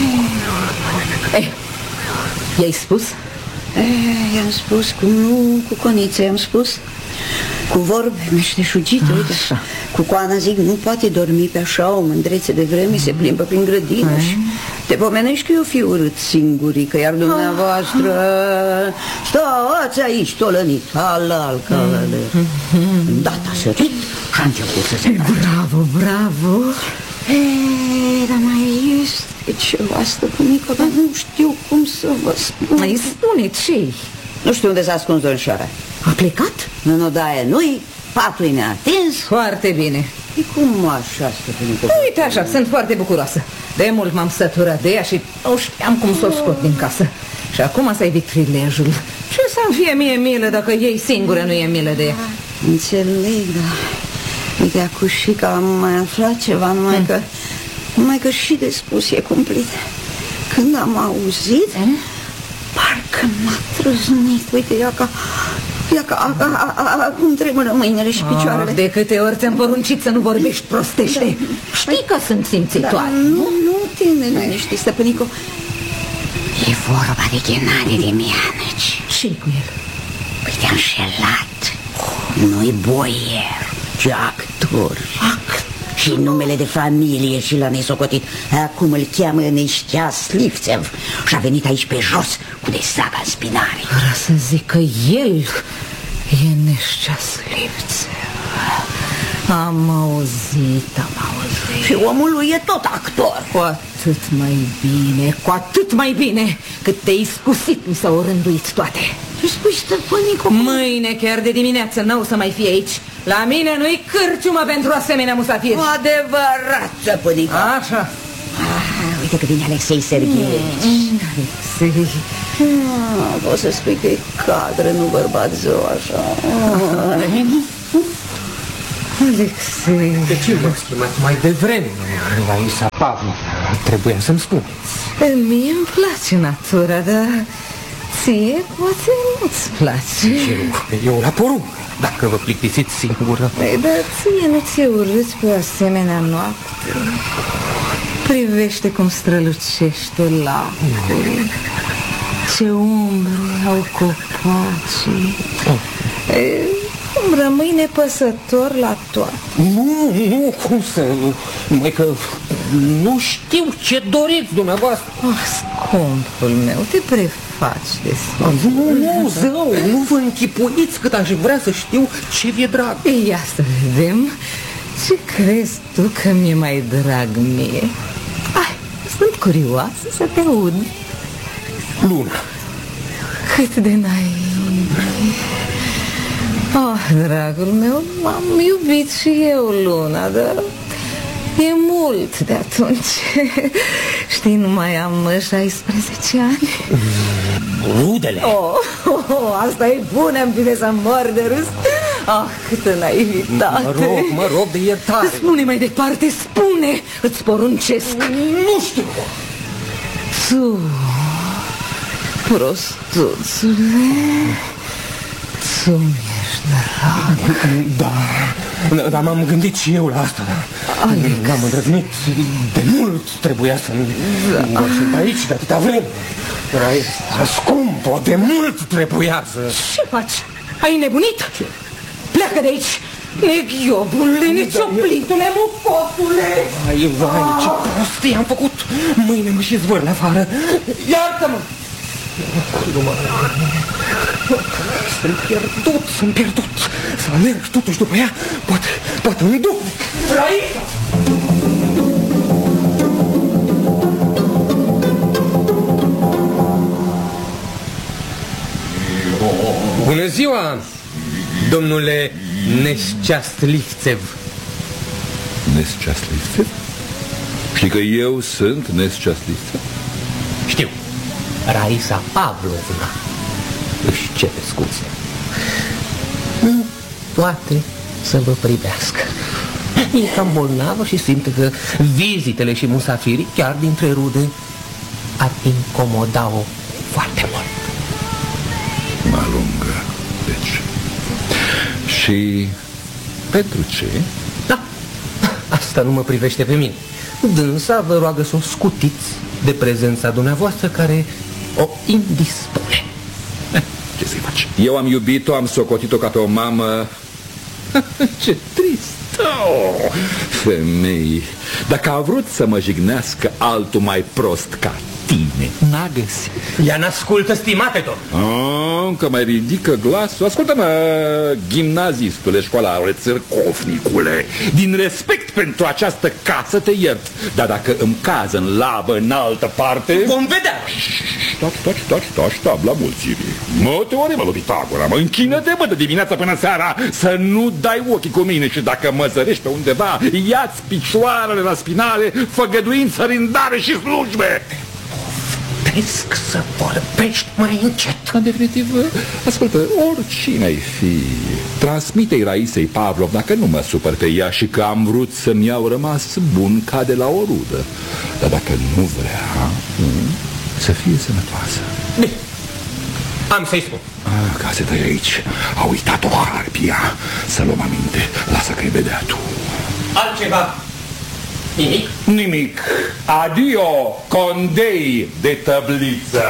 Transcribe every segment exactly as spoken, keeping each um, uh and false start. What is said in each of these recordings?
Ei, i-ai spus? Eh, i-am spus cu nu, cu conițe, i-am spus. Cu vorbe meșteșugite, uite. Cu Coana zic, nu poate dormi pe așa, o mândrețe de vreme se plimbă prin grădină și te pomenești că eu fi urât singurică, iar dumneavoastră stați aici, tolănit, alal, calăle. Data sărit și a început să se facă. Bravo, bravo. Ei, dar mai este ceva, stăpânică, dar nu știu cum să vă spun. Mai spune ce-i? Nu știu unde s-a ascuns domnișoara. A plecat? În odaie nu-i, patul-i neatins. Foarte bine. E cum așa, stăpânică? Uite așa, sunt foarte bucuroasă. De mult m-am săturat de ea și nu știam cum să o scot din casă. Și acum să-i vitrilejul. Ce să-mi fie mie milă dacă ei singură nu e milă de ea? Înțeleg, dar uite, acum și că am mai aflat ceva, numai hmm. că numai că și de spus e cumplit. Când am auzit, hmm? parcă m-a trăznit. Uite, ia ca... Ia ca... Acum tremură mâinile și picioarele. Ah, de câte ori ți-am poruncit să nu vorbești prostește? Da. Știi că sunt simțitoare, da, nu? Nu te nenești, stăpânico. E vorba de Ghenade de Mianăci. Ce-i cu el? Păi te-a înșelat. Nu-i boier, ci actor. Actor? Și numele de familie și l-a nesocotit. Acum îl cheamă Nesceas Livțev și a venit aici pe jos cu desaga în spinare. Vreau să zic că el e Nesceas Livțev. Am auzit, am auzit. Și omul lui e tot actor. Cu atât mai bine, cu atât mai bine. Cât te-ai scusit mi s-au rânduit toate. Ce spui, stăpânicu? Mâine chiar de dimineață n-au să mai fie aici. La mine nu-i cârciumă pentru asemenea musafiri. Adevărat, stăpânicu. Așa. Ah, uite că vine Alexei Sergheici. mm, Alexei ah, Poți să spui că e cadră, nu bărbat zău așa. ah. Alexei, de ce v-ați schimbat mai devreme, Raisa Pavlovna? Trebuia să-mi spuneți. Mie îmi place natura, dar ție poate nu-ți place. Eu, eu la poruncă, dacă vă plictisiți singură. Dar ție nu ți-e urât pe asemenea noapte? Privește cum strălucește lacul. Ce umbre au copacii. E, cum rămâi nepăsător la toate. Nu, nu, cum să nu. Numai că nu știu ce doriți dumneavoastră. Oh, scumpul meu, te prefaci de Nu, nu, zău, nu vă închipuiți cât aș vrea să știu ce vi-e drag. Ia să vedem. Ce crezi tu că mi-e mai drag mie? Ai, sunt curioasă să te aud. Luna. Cât de naiv. Oh, dragul meu, m-am iubit și eu, Luna, dar e mult de atunci. Știi, nu mai am șaisprezece ani. Rudele. Oh, oh, oh, asta e bună, îmi vine să mor de râs. Ah, câtă naivitate. Mă rog, mă rog de iertare. Spune mai departe, spune, îți poruncesc. Nu știu. Tu, prostuțule, tu mi-ești drag. Da, dar m-am gândit și eu la asta. M-am îndrăznit. De mult trebuia să-mi da. Sunt aici de atâta vreme. Era scumpă, de mult trebuia să... Ce faci? Ai nebunit? Ce? Pleacă de aici! Neghiobule, necioplitule, mucotule! Vai, vai, ce prostie am făcut! Mâine mă și zvârle afară! Iartă-mă! Sunt pierdut, sunt pierdut! Să merg totuși după ea, poate, poate îmi duc! Raisa! Bună ziua, domnule Nesceas Livțev. Nesceas Livțev? Știi că eu sunt Nesceas Livțev? Știu. Raisa Pavlovna își cere scuze. Nu poate să vă privească. E cam bolnavă și simte că vizitele și musafirii, chiar dintre rude, ar incomoda-o foarte mult. Mă alungă, deci. Și pentru ce? Da, asta nu mă privește pe mine. Dânsa vă roagă să o scutiți de prezența dumneavoastră care o indispune. Ce să-i faci? Eu am iubit-o, am socotit-o ca pe o mamă. Ce trist. Oh, femei, dacă a vrut să mă jignească altul mai prost ca tine, n-a găsit. Ea n-ascultă, stimate domn. Oh, încă mai ridică glasul. Ascultă-mă, gimnazistule, școlarule, țărcofnicule, din respect pentru această casă te iert. Dar dacă îmi cază în labă în altă parte... Vom vedea. Taci, taci, taci, taci, tabla mulțimii. Mă, teoremă lui Pitagora, mă, închină-te, mă, de dimineața până seara, să nu dai ochii cu mine și dacă mă zărești pe undeva, ia-ți picioarele la spinare, făgăduind sărindare și slujbe. Poftesc să vorbești mai încet. În definitiv, ascultă, oricine ai fi, transmite-i Raisei Pavlovna că nu mă supăr pe ea și că am vrut să-mi iau rămas bun ca de la o rudă. Dar dacă nu vrea, să fie sănătoasă. Bine, am să-i spun. Ah, ca să tăi aici, a uitat-o harpia. Să luăm aminte, lasă că-i vedea tu. Altceva? Nimic? Nimic. Adio, condei de tăbliță.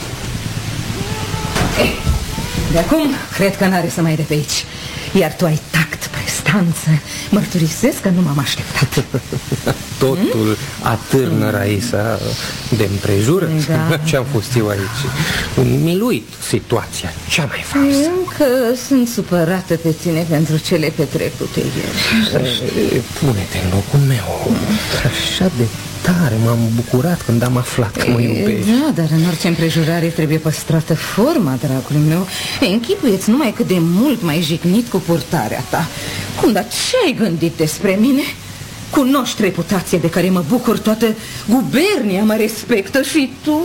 Ei, de acum cred că n-are să mai de pe aici. Iar tu ai tact, prestanță. Mărturisesc că nu m-am așteptat. Totul hmm? atârnă, Raisa, de împrejură. Da. Ce-am fost eu aici? Miluit situația cea mai falsă. Încă sunt supărată pe tine pentru cele petrecute ieri. Pune-te în locul meu. Așa de tare m-am bucurat când am aflat că mă iubești. Da, dar în orice împrejurare trebuie păstrată forma, dragul meu. Închipuieți numai cât de mult m-ai jignit cu purtarea ta. Cum, dar ce ai gândit despre mine? Cunoști reputație de care mă bucur, toată gubernia mă respectă și tu...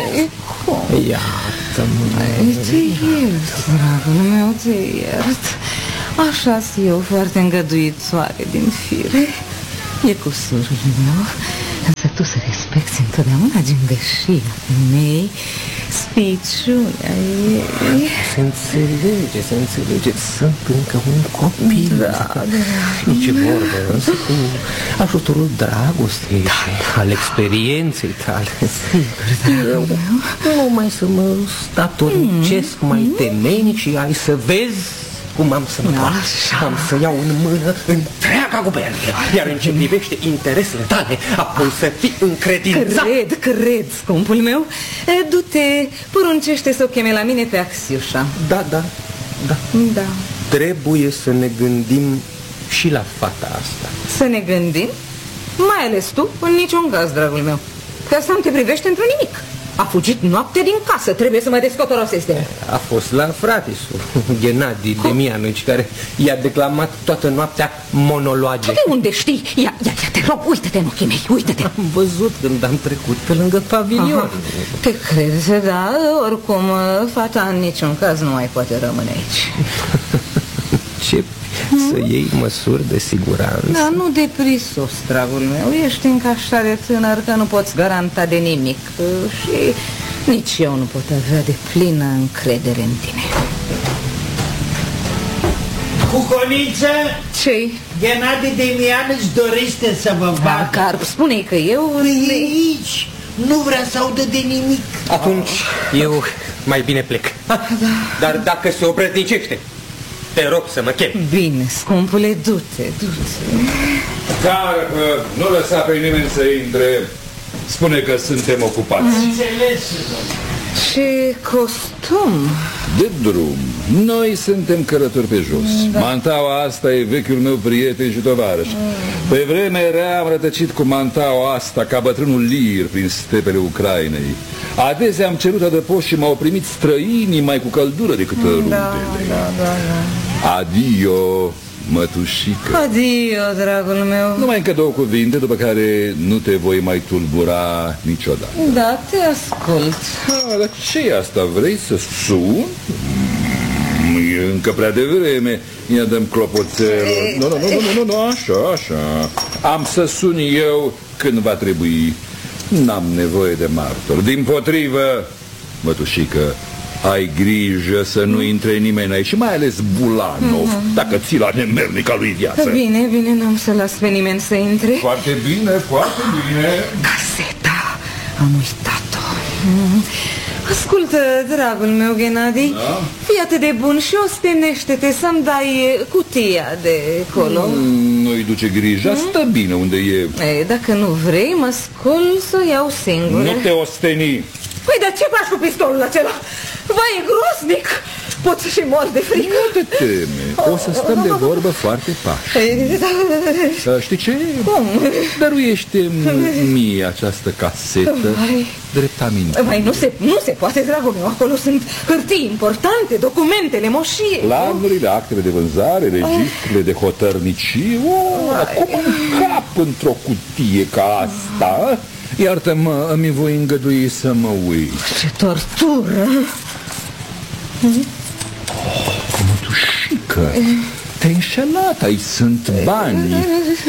Iartă-mă. Te iert, dragul meu, te iert. Așa-s eu, foarte îngăduitoare din fire. E cusurul meu. Însă tu să respecti întotdeauna gingășia femei, spiciunea ei. Se înțelege, se înțelege. Sunt încă un copil. Da, da. Nici vorbă, însă cu ajutorul dragostei, da, al experienței tale. Sigur, da. Nu mai să mă statornicesc mm. mai temeinic și ai să vezi cum am să mă fac. Am să iau în mână întreaga gubernie. Iar în ce privește interesele tale, apoi să fii încredințat. Cred, cred, scumpul meu. Du-te, poruncește să o cheme la mine pe Axiușa. Da, da, da, da. Trebuie să ne gândim și la fata asta. Să ne gândim? Mai ales tu, în niciun caz, dragul meu. Că asta nu te privește într-un nimic. A fugit noapte din casă, trebuie să mă descotorosesc de. A fost la fratisul Ghenadi Demianovici, care i-a declamat toată noaptea monologe. De unde știi? Ia, ia, ia, te rog, uită-te în ochii mei, uită-te. Am văzut când am trecut pe lângă pavilion. Aha. Te crezi, da, oricum fata în niciun caz nu mai poate rămâne aici. Ce? Să iei măsuri de siguranță. Da, nu de prisos, dragul meu. Ești încă așa de tânăr că nu poți garanta de nimic. Și nici eu nu pot avea de plină încredere în tine. Cuconiță! Ce-i? Ghenadi Demian îți dorește să vă vadă. Carp, spune-i că eu... E aici. Nu vrea să audă de nimic. Atunci eu mai bine plec. Da. Dar dacă se obrăznicește, te rog să mă chem. Bine, scumpule, du-te, du-te. Dar uh, nu lăsa pe nimeni să intre. Spune că suntem ocupați. Înțeles, Ce costum. De drum. Noi suntem călători pe jos. Da. Mantaua asta e vechiul meu prieten și tovarăș. mm. Pe vreme rea am rătăcit cu mantaua asta ca bătrânul Lir prin stepele Ucrainei. Adesea am cerut adăpost și m-au primit străinii mai cu căldură decât da, rudele. Da, da, da. Adio, mătușică. Adio, dragul meu. Numai încă două cuvinte, după care nu te voi mai tulbura niciodată. Da, te ascult. Ah, dar ce-i asta? Vrei să sun? Mm, e încă prea devreme. Ia dăm clopoțelul. Nu, nu, nu, nu, nu, nu, așa, așa. Am să sun eu când va trebui. N-am nevoie de martor. Dimpotrivă, mătușică, ai grijă să nu intre nimeni aici, și mai ales Bulanov, mm-hmm. dacă ții la nemernica lui viață. Bine, bine, n-am să las pe nimeni să intre. Foarte bine, foarte bine. Caseta, Am uitat-o. Ascultă, dragul meu, Ghenadi, da? Fii atât de bun și ostenește-te să-mi dai cutia de acolo. mm, Nu-i duce grija, mm? Stă bine unde e. E, dacă nu vrei, mă scol să o iau singur. Nu te osteni. Păi, dar ce faci cu pistolul acela? Vai, e groznic. Pot să și mor de frică. Nu te teme, o să stăm de vorbă foarte pași. Știi ce? Cum? Dăruiește-mi mie această casetă. Vai. Drept aminte. Vai, nu se, nu se poate, dragul meu. Acolo sunt hârtii importante, documentele, moșie. Planurile, actele de vânzare, registrele de hotărnicie. O, acum îmi cap într-o cutie ca asta. Iartă-mă, îmi voi îngădui să mă uit. Ce tortură! Oh, mătușică, te-ai înșelat, aici sunt bani.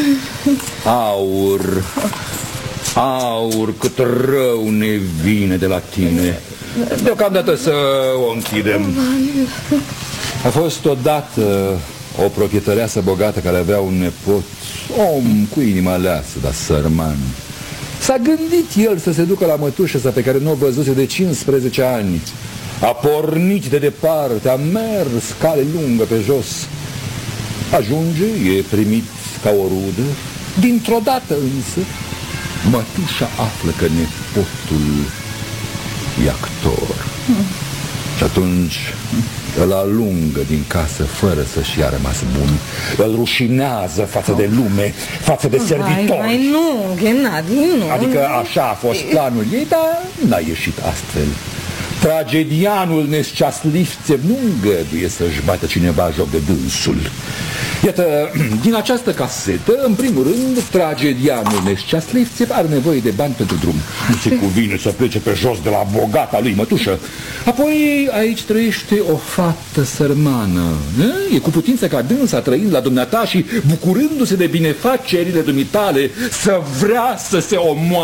Aur, aur, cât rău ne vine de la tine. Deocamdată să o închidem. A fost odată o proprietăreasă bogată care avea un nepot, om cu inima aleasă, dar sărman. S-a gândit el să se ducă la mătușa sa pe care nu o văzuse de cincisprezece ani. A pornit de departe, a mers cale lungă pe jos. Ajunge, e primit ca o rudă. Dintr-o dată însă, mătușa află că nepotul e actor. mm. Și atunci îl alungă din casă fără să-și ia rămas bun. Îl rușinează față de lume, față de servitori. Mai, mai nu, Ghenadi, nu. Adică așa a fost planul ei, dar n-a ieșit astfel. Tragedianul Nesceaslivțev nu îngăduie să-și bată cineva joc de dânsul. Iată, din această casetă, în primul rând, tragedianul Nesceaslivțev are nevoie de bani pentru drum. Nu se cuvine să plece pe jos de la bogata lui mătușă. Apoi aici trăiește o fată sărmană. E cu putință ca dânsa, trăind la dumneata și bucurându-se de binefacerile dumitale, să vrea să se omoare.